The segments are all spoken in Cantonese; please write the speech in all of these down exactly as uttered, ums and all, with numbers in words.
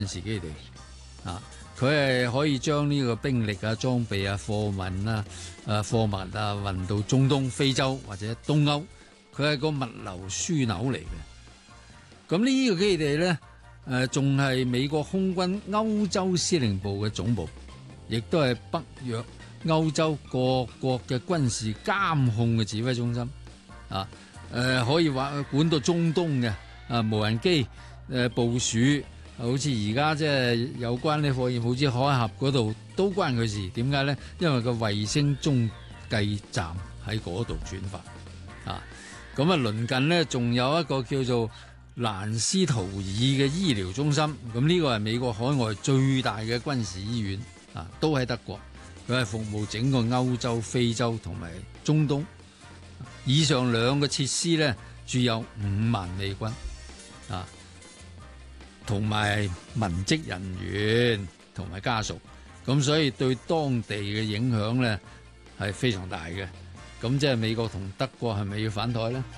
事基地啊，佢係可以將呢個兵力啊、裝備啊、貨運啊、誒貨物啊運到中東、非洲或者東歐，佢係個物流樞紐嚟嘅。咁呢個基地咧，誒仲係美國空軍歐洲司令部嘅總部，亦都係北約歐洲各國嘅軍事監控嘅指揮中心啊。誒、呃、可以話管到中東嘅啊，無人機誒、呃、部署。好似而家即係有關呢霍爾木茲海峽嗰度都關佢事，點解咧？因為個衛星中繼站喺嗰度轉發啊。咁啊，鄰近咧仲有一個叫做蘭斯圖爾嘅醫療中心，咁呢個係美國海外最大嘅軍事醫院啊，都喺德國。佢係服務整個歐洲、非洲同埋中東。以上兩個設施咧，駐有五萬美軍啊。同埋文職人員同埋家屬，咁所以對當地嘅影響咧係非常大嘅。咁即係美國同德國係咪要反台咧？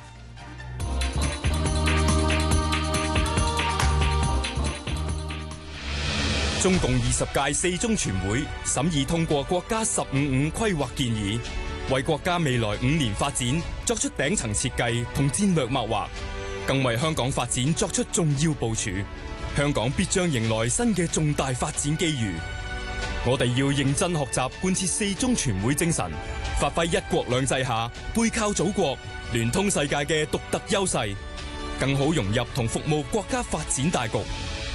中共二十屆四中全會審議通過國家十五五規劃建議，為國家未來五年發展作出頂層設計同戰略擘劃，更為香港發展作出重要部署。香港必將迎來新嘅重大發展機遇，我哋要認真學習貫徹四中全會精神，發揮一國兩制下背靠祖國、聯通世界嘅獨特優勢，更好融入同服務國家發展大局。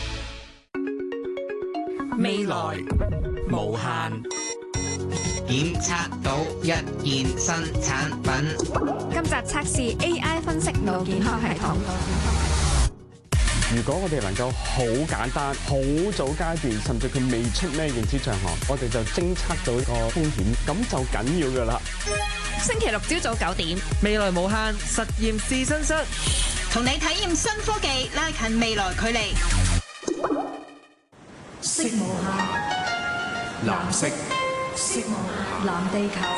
未來無限， 檢測到一件新產品。 今集測試 A I 分析腦健康系統。 如果我哋能夠好簡單、好早階段，甚至佢未出咩認知障礙，我哋就偵測到個風險，咁就緊要噶啦。 星期六朝早九點， 未來無限實驗試身室， 同你體驗新科技，拉近未來距離。 色無限，藍色，色無限，藍地球。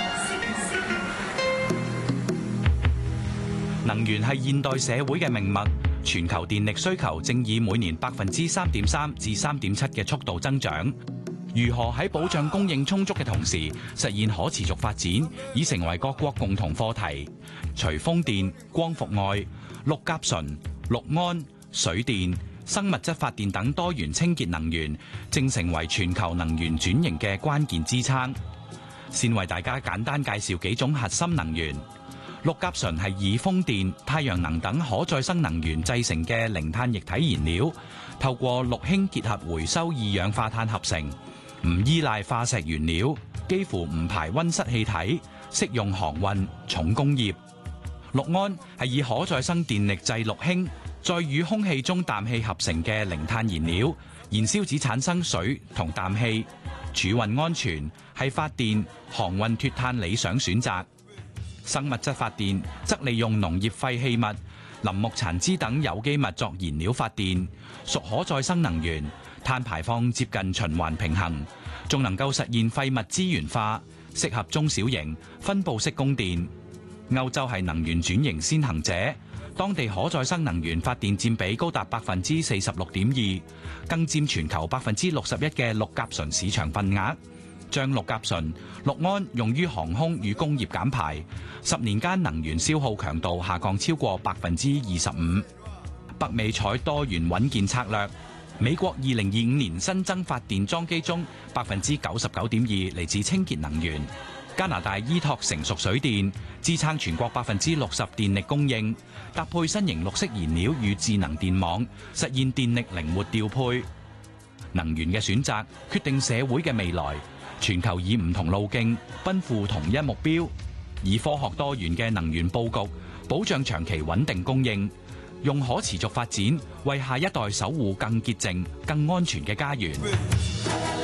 能源係現代社會嘅命脈。全球電力需求正以每年百分之三點三至三點七嘅速度增長。如何喺保障供應充足嘅同時，實現可持續發展，已成為各國共同課題。除風電、光伏外，氯甲醇、氯胺、水電、生物質發電等多元清潔能源，正成為全球能源轉型嘅關鍵支撐。先為大家簡單介紹幾種核心能源。氯甲醇係以風電、太陽能等可再生能源製成嘅零碳液體燃料，透過氯氫結合回收二氧化碳合成，唔依賴化石原料，幾乎唔排溫室氣體，適用航運、重工業。氯胺係以可再生電力製氯氫，再與空氣中氮氣合成嘅零碳燃料，燃燒只產生水同氮氣，儲運安全，係發電、航運脫碳理想選擇。生物質發電則利用農業廢棄物、林木殘枝等有機物作燃料發電，屬可再生能源，碳排放接近循環平衡，仲能夠實現廢物資源化，適合中小型分布式供電。歐洲係能源轉型先行者，當地可再生能源發電佔比高達百分之四十六點二，更佔全球百分之六十一嘅氯甲醇市場份額。將氯甲醇、氯胺用於航空與工業減排，十年間能源消耗強度下降超過百分之二十五。北美採多元穩健策略，美國二零二五年新增發電裝機中百分之九十九點二嚟自清潔能源。加拿大依託成熟水電，支撐全國百分之六十電力供應，搭配新型綠色燃料與智能電網，實現電力靈活調配。能源嘅選擇決定社會嘅未來。全球以唔同路徑奔赴同一目標，以科學多元嘅能源佈局，保障長期穩定供應，用可持續發展為下一代守護更潔淨、更安全嘅家園。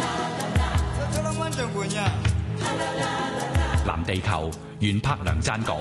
藍地球，袁柏良撰稿。